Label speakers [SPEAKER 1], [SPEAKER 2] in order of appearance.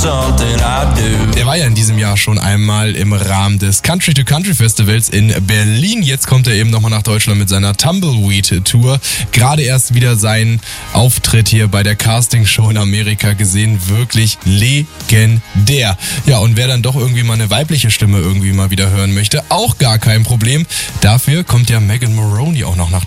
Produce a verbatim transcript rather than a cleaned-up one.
[SPEAKER 1] something I do.
[SPEAKER 2] Der war ja in diesem Jahr schon einmal im Rahmen des Country to Country Festivals in Berlin. Jetzt kommt er eben nochmal nach Deutschland mit seiner Tumbleweed Tour. Gerade erst wieder seinen Auftritt hier bei der Castingshow in Amerika gesehen. Wirklich legendär. Ja, und wer dann doch irgendwie mal eine weibliche Stimme irgendwie mal wieder hören möchte, auch gar kein Problem. Dafür kommt ja Megan Moroney auch noch nach